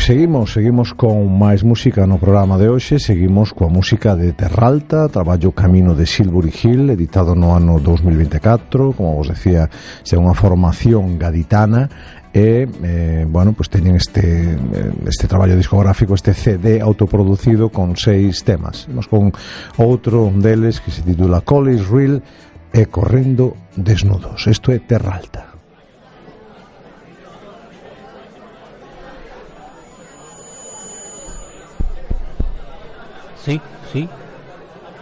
seguimos con máis música no programa de hoxe. Seguimos coa música de Terralta, traballo Camino de Silbury Hill, editado no ano 2024. Como vos decía, é unha formación gaditana e, bueno, pues teñen este traballo discográfico, este CD autoproducido con 6 temas. Vamos con outro deles que se titula Call is Real e Correndo Desnudos. Isto é Terralta. Sí,